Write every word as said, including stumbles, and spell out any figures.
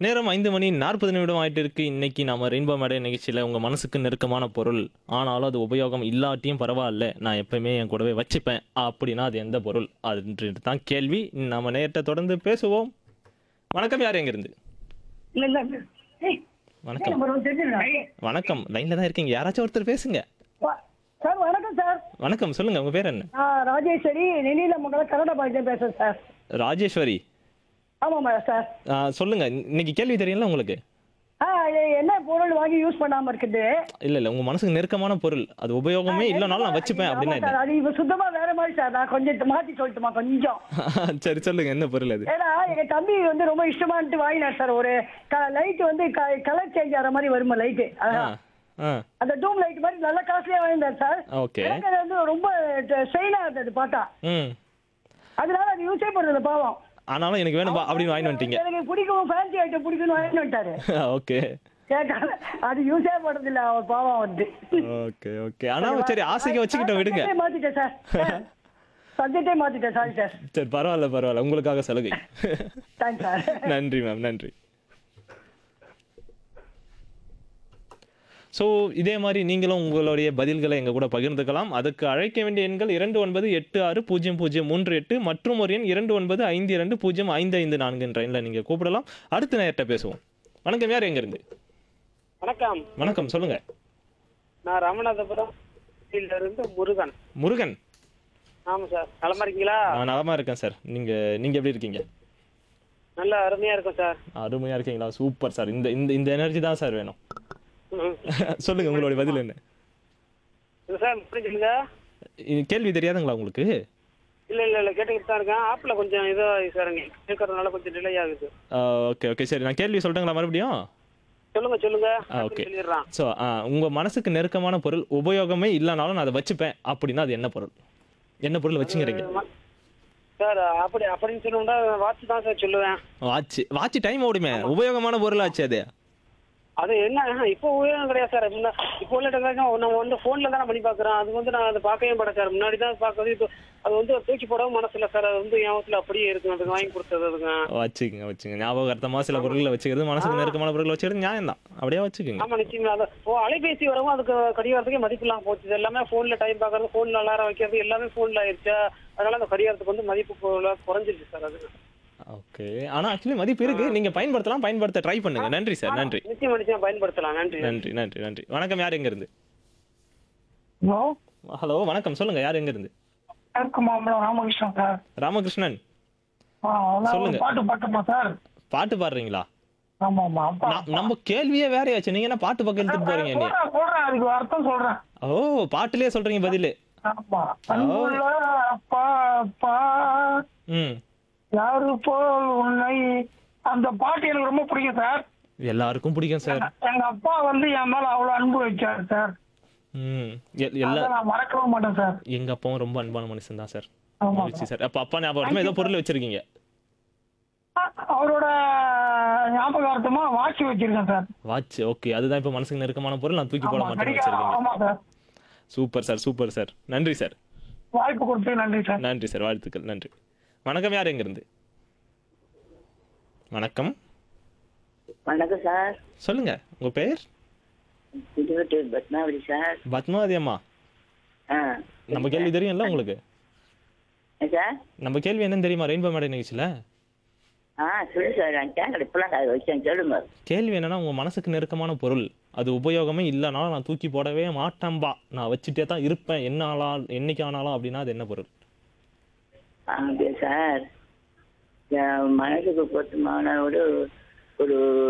நேரம் ஐந்து மணி நாற்பது நிமிடம் ஆயிட்டு இருக்கு. இன்னைக்கு நம்ம ரெயின்போ மேடை நிகழ்ச்சியில உங்க மனசுக்கு நெருக்கமான பொருள், ஆனாலும் அது உபயோகம் இல்லாட்டியும் பரவாயில்ல, நான் எப்பவுமே என் கூடவே வச்சுப்பேன் அப்படின்னா அது எந்த பொருள்? அதுன்றது தான் கேள்வி. நம்ம நேரத்தை தொடர்ந்து பேசுவோம். வணக்கம், யார் எங்க இருந்து? இல்ல இல்ல ஏய், வணக்கம். நம்பர் ஒன்று தெரிஞ்சிருக்கா? வணக்கம், லைன்ல தான் இருக்கீங்க, யாராச்சும் ஒருத்தர் பேசுங்க. வா- சார் வணக்கம் சார். வணக்கம், சொல்லுங்க, உங்க பேர் என்ன? நான் ராஜேஸ்வரி நெல்லியில மங்கள கன்னட பாய்ச்சல் பேசுறேன் சார். ராஜேஸ்வரி. ஆமாம்மா சார். ஆ, சொல்லுங்க, இன்னைக்கு கேள்வி தெரியல உங்களுக்கு? ஆ எ- என்ன பொருள் வாங்கி யூஸ் பண்ணாம இருக்குது? இல்ல இல்ல, உங்க மனசுக்கு நெருக்கமான பொருள், அது உபயோகமே இல்லைனாலும் நான் வச்சுப்பேன் ஆமா அப்படின்னா சார், என்ன? அது இப்ப சுத்தமா வேற மாதிரி சார். நான் கொஞ்சம் மாத்தி சொல்லட்டுமா கொஞ்சம்? சரி, சொல்லுங்க, என்ன பொருள் அது? ஏன்னா எங்க தம்பி வந்து ரொம்ப இஷ்டமான்ட்டு வாங்கினார் சார். ஒரு லைட் வந்து கலர் சேஞ்ச் ஆகிற மாதிரி வருமா லைட்டு, ஆ ஆ அந்த டூம் லைட் மாதிரி நல்ல காஸ்ட்லியா வாங்கினார் சார். ஓகே. எனக்கு அது வந்து ரொம்ப ஸ்ட்ரெயினா இருந்தது பார்த்தா, ம். அதனால அது யூஸே பண்றது பாவம். ஆனாலும் எனக்கு வேணும் பா அப்படின்னு வாங்கிட்டு வந்துட்டீங்க. எனக்கு பிடிக்கும், ஃபேன்சி ஐட்டம் பிடிக்கும்னு வாங்கிட்டு வந்துட்டாரு. ஓகே கேட்டால அது யூஸே பண்றது இல்ல அவர் பாவம் வந்து. Okay okay. ஆனா சரி, ஆசைக்கு வச்சுக்கிட்ட விடுங்க. சப்ஜெக்டே மாத்திட்டேன் சார். சப்ஜெக்டே மாத்திட்டேன், sorry sir. சரி, பரவாயில்ல பரவாயில்ல, உங்களுக்காக சலுகை. Thanks sir. நன்றி மேம், நன்றி. ஸோ இதே மாதிரி நீங்களும் உங்களுடைய பதில்களை எங்கள் கூட பகிர்ந்துக்கலாம். அதுக்கு அழைக்க வேண்டிய எண்கள் இரண்டு ஒன்பது எட்டு ஆறு பூஜ்ஜியம் பூஜ்ஜியம் மூன்று எட்டு மற்றும் ஒரு எண் இரண்டு ஒன்பது ஐந்து இரண்டு பூஜ்ஜியம் ஐந்து ஐந்து நான்கு என்ற எண்ணில் நீங்கள் கூப்பிடலாம். அடுத்த நேரத்தை பேசுவோம். வணக்கம், யார் எங்கேருந்து? வணக்கம். வணக்கம், சொல்லுங்க. நான் ராமநாதபுரம் இருந்து முருகன். முருகன். ஆமா சார், நலமா இருக்கீங்களா? நான் நலமா இருக்கேன் சார். நீங்க நீங்க எப்படி இருக்கீங்க? நல்ல அருமையா இருக்கும் சார். அருமையா இருக்கீங்களா? Super sir. இந்த இந்த இந்த எனர்ஜி தான் சார் வேணும். ம். சொல்லுங்க, உங்களுடைய பதில் என்ன? இல்ல சார், புரிஞ்சுங்க. இது கேள்வி தெரியாதுங்களா உங்களுக்கு? இல்ல இல்ல இல்ல கேட்டுக்கிட்டு தான் இருக்கேன். ஆப்ல கொஞ்சம் இதோ சார் கேட்கறதுனால கொஞ்சம் டிலே ஆகுது. ஓகே ஓகே, சரி, நான் கேள்வி சொல்லிட்டுங்களா மறுபடியும்? சொல்லுங்க சொல்லுங்க. ஓகே. சொல்லிடுறான். ஸோ உங்க மனசுக்கு நெருக்கமான பொருள், உபயோகமே இல்லைனாலும் நான் அதை வச்சுப்பேன் அப்படின்னா அது என்ன பொருள்? என்ன பொருள் வச்சுக்கிறீங்க? சார் அப்படி அப்படின்னு சொன்னா வாட்ச் தான் சார் சொல்லுவேன். வாட்ச். வாட்ச் டைம் ஓடுமே, உபயோகமான பொருள் ஆச்சு அது. அது என்ன இப்போ உபயோகம் கிடையாது சார். முன்ன இப்போ உள்ள டெக்னாலஜி நம்ம வந்து போன்ல தானே பண்ணி பாக்குறோம். அது வந்து நான் அதை பார்க்கவே மாட்டேன் சார். முன்னாடி தான் பார்க்கறது. இப்போ அது வந்து தூக்கி போடவும் மனசுல சார். அது வந்து என் மனசுல அப்படியே இருக்கு. அதுக்கு வாங்கி கொடுத்தது அதுங்க. வச்சுக்கோங்க வச்சுக்கோங்க. ஞாபகார்த்தமா சில பொருட்களை வச்சுக்கிறது, மனசுக்கு நெருக்கமான பொருட்களை வச்சுக்கிறது நியாயம் தான். அப்படியே வச்சுக்கோங்க. ஆமா நிச்சயமா. அது ஓ அலைபேசி வரவும் அதுக்கு கடிகாரத்துக்கே மதிப்புலாம் போச்சு. இது எல்லாமே போன்ல டைம் பாக்குறது, போன்ல அலாரம் வைக்கிறது எல்லாமே போன்ல ஆயிடுச்சா. அதனால அந்த கடிகாரத்துக்கு வந்து மதிப்பு குறைஞ்சிருச்சு சார். அது ஓகே. ஆனா ஆக்சுவலி மதிப்பு இருக்கு. நீங்க பயன்படுத்தலாம், பயன்படுத்த ட்ரை பண்ணுங்க. நன்றி சார், நன்றி. நிச்சயம் நிச்சயம் பயன்படுத்தலாம். நன்றி நன்றி நன்றி நன்றி. வணக்கம், யார் எங்க இருந்து? ஹலோ ஹலோ, வணக்கம், சொல்லுங்க, யார் எங்க இருந்து? மாம்பழம் ராமகிருஷ்ணன் சார். ராமகிருஷ்ணன். ஆ, அதான் சொல்லுங்க. ஒரு பாட்டு பாட்டுமா சார்? பாட்டு பாடுறீங்களா? ஆமா ஆமா. அப்பா நா- நம்ம கேள்வியே வேறையாச்சு, நீங்க என்ன பாட்டு பக்கம் இழுத்துட்டு போறீங்க நீ? சொல்றேன் சொல்றேன், அதுக்கு அர்த்தம் சொல்றேன். ஓ, பாட்டுலயே சொல்றீங்க பதிலு. ஆமா. அன்புள்ள அப்பா அப்பா ம். யாரு போல் உன்னை, அந்த பாட்டு எனக்கு ரொம்ப பிடிக்கும் சார். எல்லாருக்கும் பிடிக்கும் சார். எங்க அப்பா வந்து என் மேல அவ்வளவு அன்பு வச்சாரு சார். ம். எ- எல்லா அதை நான் மறக்கவே மாட்டேன் சார். எங்க அப்பாவும் ரொம்ப அன்பான மனுஷன் தான் சார். ஆமா. மகிழ்ச்சி சார். அப்ப அப்பா ஞாபகம் ஏதோ பொருள் வச்சிருக்கீங்க? அவரோட ஞாபகார்த்தமா வாட்சி வச்சிருக்கேன் சார். வாட்ச். ஓகே, அதுதான் இப்ப மனசுக்கு நெருக்கமான பொருள், நான் தூக்கி போட ஆமா, மாட்டேன்னு கடிகாரம். வச்சிருக்கீங்க. ஆமா sir. Super sir, super sir. நன்றி சார். வாய்ப்பு கொடுத்து நன்றி சார். நன்றி சார், வாழ்த்துக்கள், நன்றி. வணக்கம், யார் எங்க இருந்து? வணக்கம். வணக்கம் சார். சொல்லுங்க, உங்க பேர்? திருவட்டூர் பத்மாவதி சார். பத்மாவதி அம்மா. ஆ நம்ம கேள்வி தெரியும்ல உங்களுக்கு? சார். நம்ம கேள்வி என்னன்னு தெரியுமா ரெயின்போ மேடை நிகழ்ச்சியில? ஆ சொல்லு சார். நான் கேட்கல, இப்பெல்லாம் அதை வச்சேன், சொல்லுங்க. கேள்வி என்னன்னா, உங்க மனசுக்கு நெருக்கமான பொருள், அது உபயோகமே இல்லைனாலும் நான் தூக்கி போடவே மாட்டேன்பா, நான் வச்சுட்டே தான் இருப்பேன் என்ன ஆளா என்னைக்கு ஆனாலும் அப்படின்னா அது என்ன பொருள்? அப்படியா சார்? என் மனசுக்கு பொருத்தமான ஒரு ஒரு